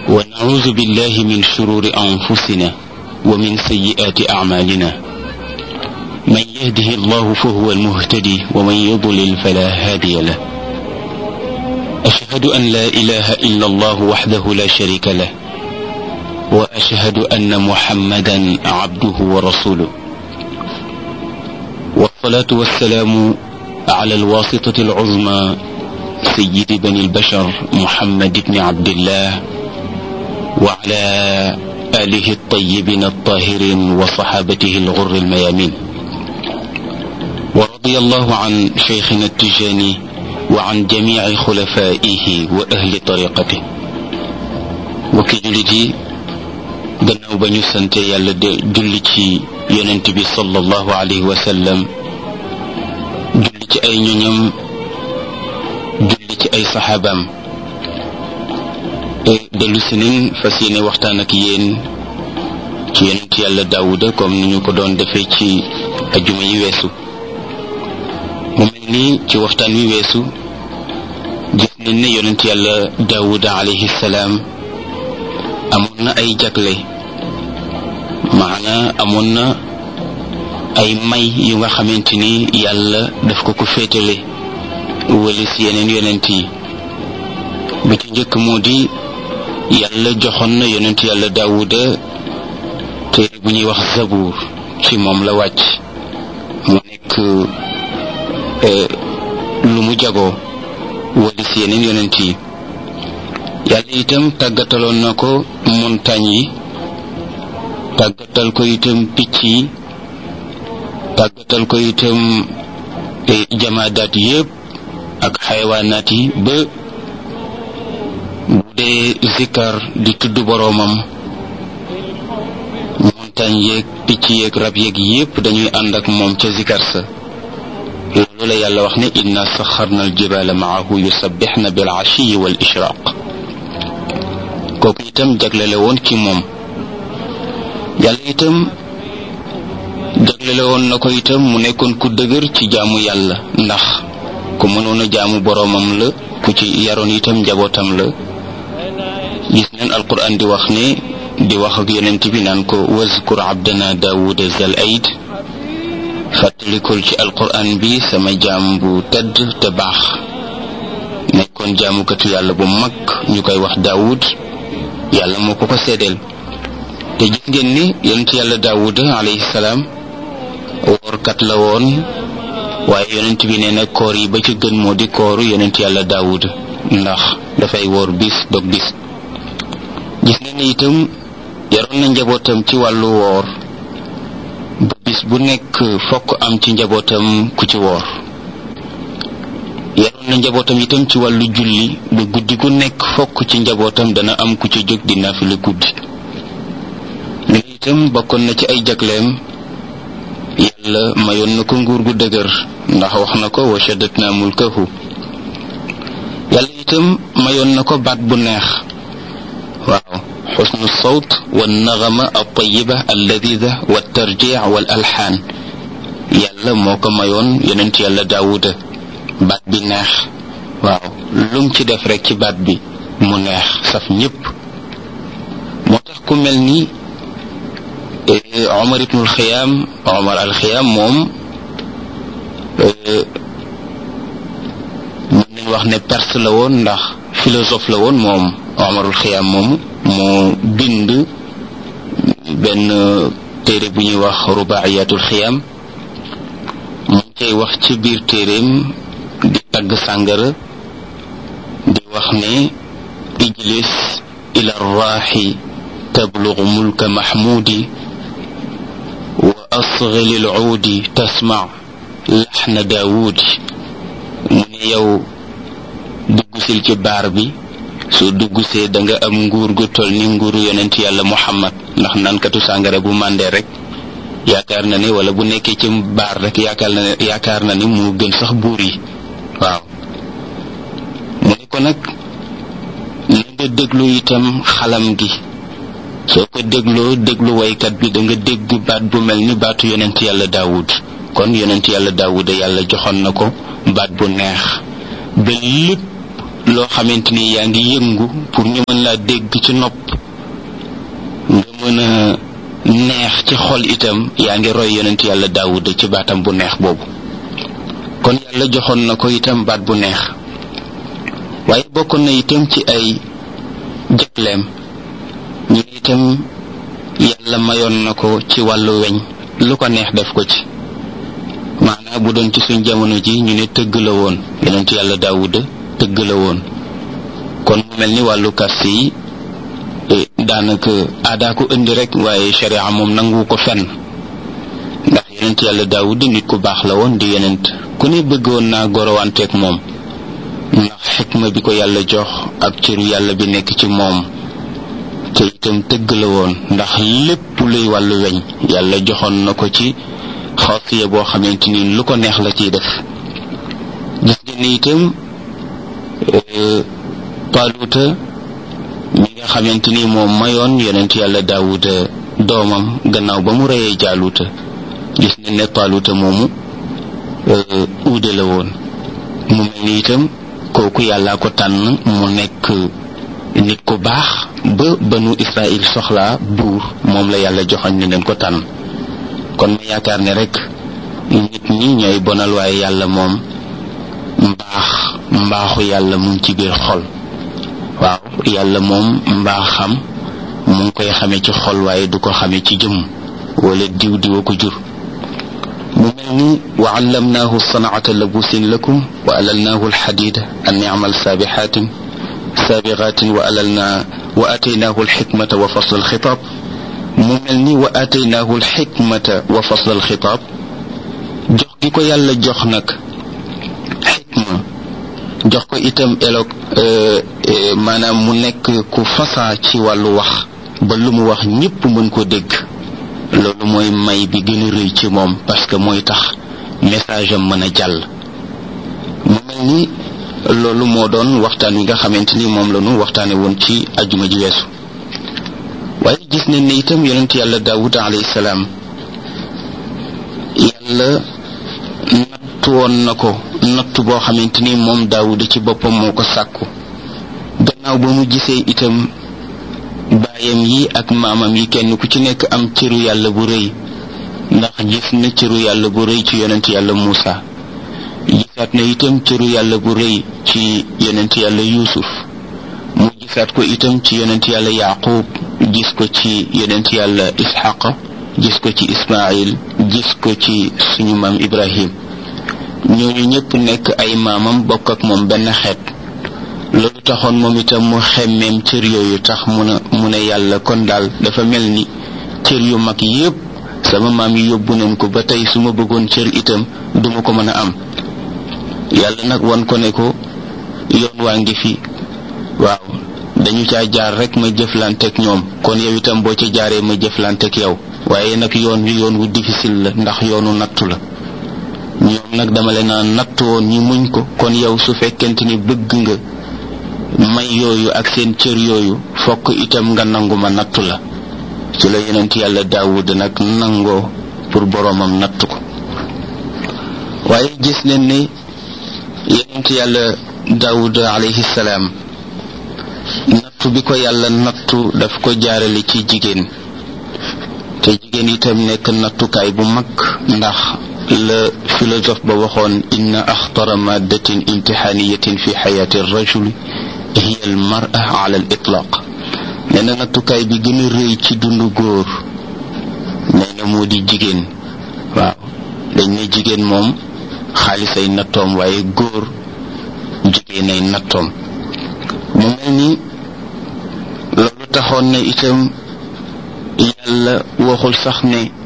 ونعوذ بالله من شرور أنفسنا ومن سيئات أعمالنا من يهده الله فهو المهتدي ومن يضلل فلا هادي له أشهد أن لا إله إلا الله وحده لا شريك له وأشهد أن محمدا عبده ورسوله والصلاة والسلام على الواسطة العظمى سيد بني البشر محمد بن عبد الله وعلى آله الطيبين الطاهرين وصحابته الغر الميامين ورضي الله عن شيخنا التجاني وعن جميع خلفائه وأهل طريقته وكجلدي gannaaw ba ñu sante yàlla de julli ci yonent bi sallallahu alayhi wa sallam julli ci ay ñoñam julli ci ay saxaabaam dellu si nañ fas yéene waxtaan ak yéen ci yonent yàlla daawuda comme ni ñu ko doon defee ci ajuma yi weesu mu mel ni ci waxtaan wi weesu gis nañ ne yonent yàlla daawuda alayhi salaam amoon na ay jagle maana amoon na ay may yu nga xamante ni yàlla daf ko féetale walis yeneen yonent yi bi ci njëkk moo di yàlla joxoon na yonent yàlla daawuda téere bu ñuy wax zabuur ci moom la wàcc mu nekk lu mu jagoo walis yeneen yonent yi yàlla itam tàggataloon na ko montagne yi tàggatal ko itam picc yi tàggatal ko itam jamaadaat yépp ak xayawaanaat yi ba bu dee zikkar di tudd boroomam montagne yeeg picc yeeg rab yeeg yépp dañuy ànd ak moom ca zikkar sa loolu la yàlla wax ne inna saxarna aljibala maahu yusabbixna bil ashiyi wal ishraq kooku itam jaglele woon ci moom yàlla itam jaglele woon na ko itam mu nekkoon ku dëgër ci jaamu yàlla ndax ku mënoon a jaamu boroomam la ku ci yaroon itam njabootam la gis neen alquran di wax ne di wax ak yonent bi naan ko wazkur abdana daawuda zal aid fàttalikul ci alquran bi sama jaam bu tedd te baax nekkoon jaamukatu yàlla bu mag ñu koy wax daawud yàlla moo ko seedeel te gis ngeen ni yonent yàlla daawuda alayhi salaam woorkat la woon waaye yonent bi nee na koor yi ba ci gën moo di kooru yonent yàlla daawuda ndax dafay woor bis dog bis gis ngeen ni itam yaroon na njabootam ci wàllu woor ba bis bu nekk fokk am ci njabootam ku ci woor yaroon na njabootam itam ci wàllu julli ba guddi gu nekk fokk ci njabootam dana am ku ci jóg di naafila guddi lu itam bokkoon na ci ay jagleem yàlla mayoon na ko nguur gu dëgër ndax wax na ko wa shaddatna mulkahu yàlla itam mayoon na ko baat bu neex waaw xusnu sawt wa naghama at-tayyiba al-ladida wa at-tarji' wal alxaan yàlla moo ko mayoon yonent yàlla daawuda baat bi neex waaw lum ci def rek ci baat bi mu neex saf ñépp moo tax ku mel ni Omar ibn al-Khayyam moom mën nañ wax ne perse la woon ndax philosophe la woon moom Omar al-Khayyam moom moo bind benn téere bu ñuy wax rubaa'iyatul Khayyam mu cay wax ci biir téereem di tagg sàngara di wax ne ijlis ila raaxi tablugh mulka mahmudi wa asghil al-uudi tasma' laxna daawudi mu ne yow duggusil ci baar bi soo duggusee da nga am nguur gu toll ni nguuru yonent yàlla Muhammad ndax nankatu sàngara bu màndee rek yaakaar na ne wala bu nekkee ci baar rek yaakaar na ne mu gën sax buur yi waaw mu ne ko nag na nga déglu itam xalam gi soo ko déglu waykat bi da nga dégg baat bu mel ni baatu yonent yàlla daawud kon yonent yàlla daawud yàlla joxoon na ko baat bu neex ba lépp loo xamante ni yaa ngi yëngu pour ñu mën laa dégg ci nopp, nga mën a neex ci xol itam yaa ngi roy yonent yàlla Daawuda ci baatam bu neex boobu. kon yàlla joxoon na ko itam baat bu neex, waaye bokkoon na itam ci ay jagleem ñu itam yàlla mayoon na ko ci wàllu weñ, lu ko neex def ko ci. maanaam bu doon ci suñ jamono ji ñu ne tëgg la woon, yonent yàlla Daawuda tëgg la woon. kon mu mel ni wàllu kàst yi daanaka aadaa ko indi rek, waaye sharia moom nangu ko fenn, ndax yonent yàlla Daawuda nit ku baax la woon di yonent ku ne bëggoon naa gorowanteeg moom, ndax xikma bi ko yàlla jox ak cëru yàlla bi nekk ci moom. te itam tëgg la woon, ndax lépp luy wàllu weñ yàlla joxoon na ko ci xaasiya boo xamante ni lu ko neex la ciy def. gis ngeen ni itam Taaluta mi nga xamante ni moom mayoon yonent yàlla Daawuda doomam gannaaw ba mu reyee Jaaluta, gis nañ ne Taaluta moomu uude la woon. mu mel ni itam kooku yàllaa ko tànn mu nekk nit ku baax ba banu Israël soxlaa buur, moom la yàlla joxoñ ne leen ko tànn. kon ma yaakaar ne rek nit ñi ñooy bonal, waaye yàlla moom mbaaxu yàlla mu ngi ci biir xol. waaw, yàlla moom mbaaxam mu ngi koy xamee ci xol, waaye du ko xamee ci jëmm wala diw ko jur. mu mel ni wa allamnaahu sanaata labusin lakum wa alalnaahu alxadida an yamal saabixaatin wa ataynaahu alxikmata wa fasl alxitaab. mu mel ni wa ataynaahu alxikmata wa fasl alxitaab, jox gi ko yàlla jox nag xikma, jox ko itam maanaam mu nekk ku fasaa ci wàllu wax ba lu mu wax ñépp mën ko dégg. loolu mooy may bi gën a rëy ci moom, parce que mooy tax message am mën a jàll. mu mel ni loolu moo doon waxtaan wi nga xamante ni moom la ñu waxtaane woon ci ajuma ji weesu. waaye gis nañ ne itam yonent yàlla Daawuda alayhi salaam yàlla nattu woon na ko nattu boo xamante ni moom Daawuda ci boppam moo ko sàkku, gannaaw ba mu gisee itam baayam yi ak maamam yi kenn ku ci nekk am cëru yàlla bu rëy, ndax gis na cëru yàlla bu rëy ci yonent yàlla Muusa, gisaat na itam cëru yàlla bu rëy ci yonent yàlla Yuusuf, mu gisaat ko itam ci yonent yàlla Yaaqub, gis ko ci yonent yàlla Isxaqa, gis ko ci Ismaayil, gis ko ci suñu maam Ibrahim. ñooñu ñëpp nekk ay maamam, bokk ak moom benn xeet. loolu taxoon moom itam mu xemmeem cër yooyu, tax mu ne yàlla kon daal dafa mel ni cër yu mag yépp sama maam yi yóbbu nañ ko, ba tey su ma bëggoon cër itam duma ko mën a am. yàlla nag wan ko ne ko yoon waa ngi fi, waaw dañu caa jaar rek ma jëflanteeg ñoom, kon yow itam boo ca jaaree ma jëflanteeg yow. waaye nag yoon wu difficile la, ndax yoonu nattu la. ñoom nag dama leen a nattu woon ñu muñ ko, kon yow su fekkente ni bëgg nga may yooyu ak seen cër yooyu, fokk itam nga nangu ma nattu la. ci la yonent yàlla Daawuda nag nangoo pour boroomam nattu ko. waaye gis nañ ne yonent yàlla Daawuda alayhi salaam nattu bi ko yàlla nattu daf ko jaarale ci jigéen, te jigéen itam nekk nattukaay bu mag, ndax la philosophe ba waxoon inna axtara maddatin imtixaaniyatin fi xayaati rajuli hiya al mar'a ala al itlaq. nee na nattukaay bi gën a rëy ci dundu góor nee na moo di jigéen. waaw, dañ ne jigéen moom xaalis ay nattoom, waaye góor jigéen ay nattoom. mu mel ni loolu taxoon na itam yàlla waxul sax ne